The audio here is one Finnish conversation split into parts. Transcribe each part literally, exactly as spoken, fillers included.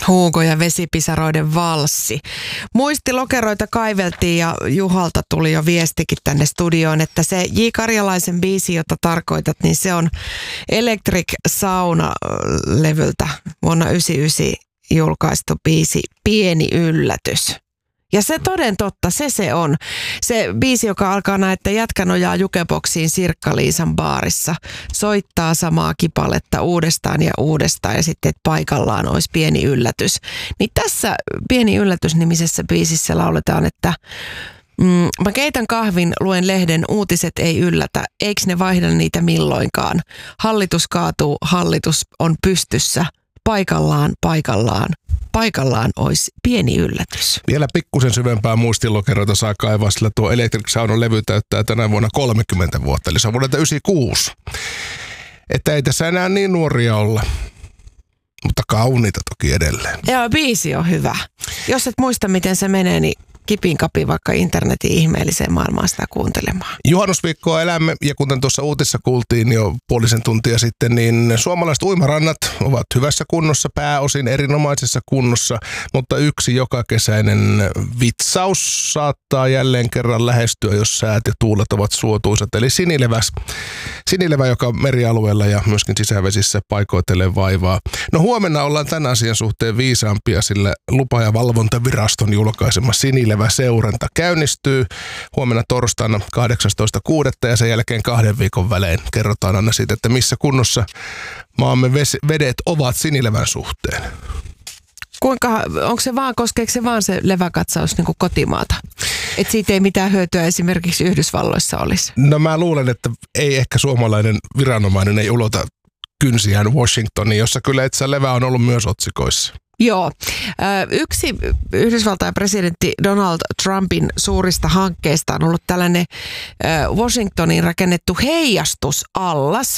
Hugo ja vesipisaroiden valssi. Muistilokeroita kaiveltiin ja Juhalta tuli jo viestikin tänne studioon, että se J. Karjalaisen biisi, jota tarkoitat, niin se on Electric Sauna-levyltä vuonna yhdeksänkymmentäyhdeksän julkaistu biisi Pieni yllätys. Ja se toden totta, se se on. Se biisi, joka alkaa näin, että jätkä nojaa jukeboksiin Sirkka-Liisan baarissa, soittaa samaa kipaletta uudestaan ja uudestaan ja sitten, että paikallaan olisi pieni yllätys. Niin tässä Pieni yllätys-nimisessä biisissä lauletaan, että mm, mä keitän kahvin, luen lehden, uutiset ei yllätä, eiks ne vaihda niitä milloinkaan. Hallitus kaatuu, hallitus on pystyssä, paikallaan, paikallaan. Paikallaan olisi pieni yllätys. Vielä pikkusen syvempää muistilokeroita saa kaivaa, sillä tuo Electric Saunan levy täyttää tänä vuonna kolmekymmentä vuotta, eli se on vuodelta yhdeksänkymmentäkuusi. Että ei tässä enää niin nuoria olla, mutta kauniita toki edelleen. Joo, biisi on hyvä. Jos et muista, miten se menee, niin kipin kapi vaikka internetin ihmeelliseen maailmaan sitä kuuntelemaan. Juhannusviikkoa elämme, ja kuten tuossa uutissa kuultiin jo puolisen tuntia sitten, niin suomalaiset uimarannat ovat hyvässä kunnossa, pääosin erinomaisessa kunnossa, mutta yksi jokakesäinen vitsaus saattaa jälleen kerran lähestyä, jos säät ja tuulet ovat suotuisat, eli sinileväs. Sinilevä, joka merialueella ja myöskin sisävesissä paikoitellen vaivaa. No huomenna ollaan tämän asian suhteen viisaampia, sillä lupa- ja valvontaviraston julkaisema sinilevä seuranta käynnistyy huomenna torstaina kahdeksastoista kuudetta ja sen jälkeen kahden viikon välein kerrotaan aina siitä, että missä kunnossa maamme vedet ovat sinilevän suhteen. Kuinka, onko se vaan, koskeeko se vaan se leväkatsaus niin kuin kotimaata? Että siitä ei mitään hyötyä esimerkiksi Yhdysvalloissa olisi? No mä luulen, että ei ehkä suomalainen viranomainen ei ulota kynsiään Washingtoniin, jossa kyllä itse levä on ollut myös otsikoissa. Joo. Yksi Yhdysvaltain presidentti Donald Trumpin suurista hankkeista on ollut tällainen Washingtoniin rakennettu heijastusallas.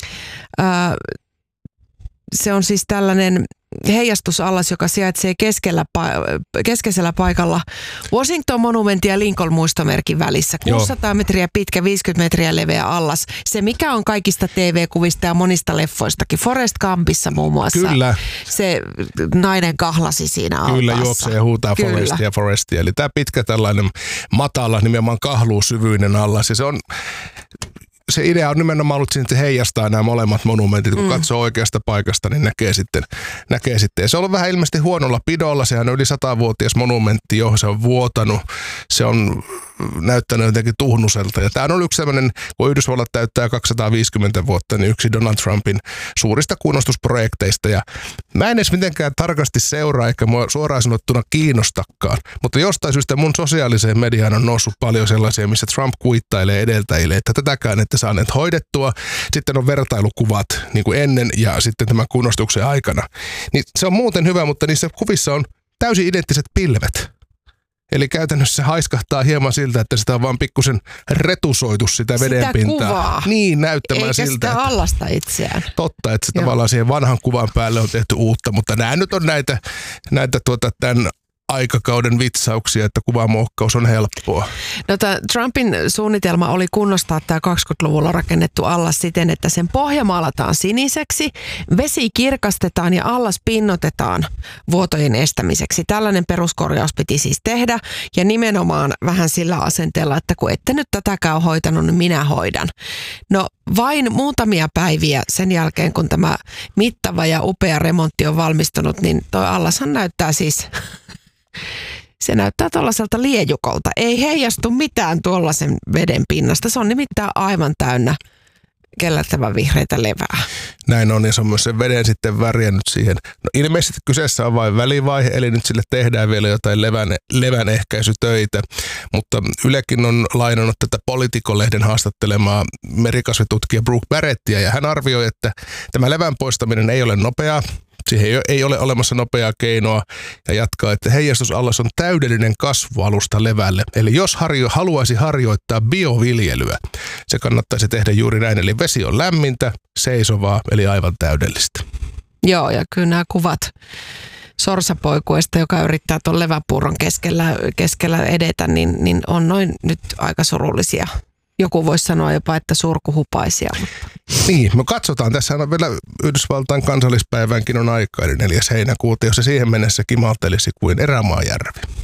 Se on siis tällainen heijastusallas, joka sijaitsee keskellä, keskeisellä paikalla Washington-monumentin ja Lincoln-muistomerkin välissä. kuusisataa metriä pitkä, viisikymmentä metriä leveä allas. Se, mikä on kaikista T V-kuvista ja monista leffoistakin. Forrest Gumpissa muun muassa. Kyllä. Se nainen kahlasi siinä altaassa. Kyllä, juoksee ja huutaa Kyllä. Forestia, Forestia. Eli tämä pitkä tällainen matala, nimenomaan kahluusyvyinen allas. Ja se on... Se idea on nimenomaan ollut siinä, että heijastaa nämä molemmat monumentit. Kun mm. katsoo oikeasta paikasta, niin näkee sitten. Näkee sitten. Ja se on ollut vähän ilmeisesti huonolla pidolla. Sehän on yli satavuotias monumentti, johon se on vuotanut. Se on näyttänyt jotenkin tuhnuselta. Ja tämä on ollut yksi sellainen, kun Yhdysvallat täyttää kaksisataaviisikymmentä vuotta, niin yksi Donald Trumpin suurista kunnostusprojekteista. Ja mä en edes mitenkään tarkasti seuraa, eikä mua suoraan sanottuna kiinnostakaan. Mutta jostain syystä mun sosiaaliseen mediaan on noussut paljon sellaisia, missä Trump kuittailee edeltäjille, että tätäkään ette saaneet hoidettua. Sitten on vertailukuvat niin kuin ennen ja sitten tämän kunnostuksen aikana. Niin se on muuten hyvä, mutta niissä kuvissa on täysin identtiset pilvet. Eli käytännössä se haiskahtaa hieman siltä, että sitä on vaan pikkusen retusoitu sitä vedenpintaa. Sitä kuvaa. Niin, näyttämään Eikä siltä. Eikä sitä että... allasta itseään. Totta, että se tavallaan siihen vanhan kuvan päälle on tehty uutta, mutta nämä nyt on näitä, näitä tuota, tämän aikakauden vitsauksia, että kuvamuokkaus on helppoa. No, Trumpin suunnitelma oli kunnostaa tämä kaksikymmentäluvulla rakennettu allas siten, että sen pohja maalataan siniseksi, vesi kirkastetaan ja allas pinnotetaan vuotojen estämiseksi. Tällainen peruskorjaus piti siis tehdä ja nimenomaan vähän sillä asenteella, että kun ette nyt tätäkään ole hoitanut, niin minä hoidan. No vain muutamia päiviä sen jälkeen, kun tämä mittava ja upea remontti on valmistunut, niin tuo allashan näyttää siis... Se näyttää tuollaiselta liejukolta. Ei heijastu mitään tuollaisen veden pinnasta. Se on nimittäin aivan täynnä kellertävän vihreitä levää. Näin on, ja se on myös sen veden sitten värjännyt siihen. No ilmeisesti kyseessä on vain välivaihe, eli nyt sille tehdään vielä jotain levän, levän ehkäisytöitä. Mutta Ylekin on lainannut tätä Politico-lehden haastattelemaa merikasvitutkija Brooke Barrettia, ja hän arvioi, että tämä levän poistaminen ei ole nopeaa. Siihen ei ole olemassa nopeaa keinoa ja jatkaa, että heijastusallas on täydellinen kasvualusta levälle. Eli jos harjo, haluaisi harjoittaa bioviljelyä, se kannattaisi tehdä juuri näin. Eli vesi on lämmintä, seisovaa, eli aivan täydellistä. Joo, ja kyllä nämä kuvat sorsapoikuesta, joka yrittää tuon leväpuuron keskellä, keskellä edetä, niin, niin on noin nyt aika surullisia. Joku voisi sanoa jopa, että surkuhupaisia. Mutta... Niin, me katsotaan. Tässä on vielä Yhdysvaltain kansallispäivänkin on aikaa, eli neljäs heinäkuuta, jos se siihen mennessä kimaltelisi kuin Erämaajärvi.